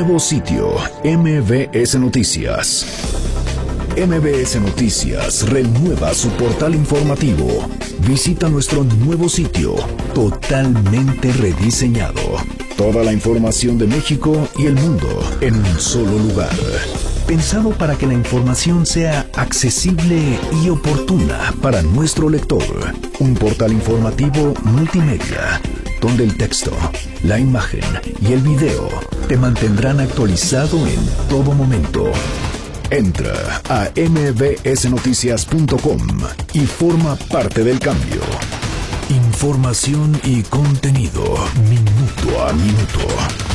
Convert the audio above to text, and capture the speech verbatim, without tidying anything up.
Nuevo sitio, M B S Noticias. M B S Noticias renueva su portal informativo. Visita nuestro nuevo sitio, totalmente rediseñado. Toda la información de México y el mundo en un solo lugar. Pensado para que la información sea accesible y oportuna para nuestro lector. Un portal informativo multimedia, donde el texto, la imagen y el video te mantendrán actualizado en todo momento. Entra a m b s noticias punto com y forma parte del cambio. Información y contenido minuto a minuto.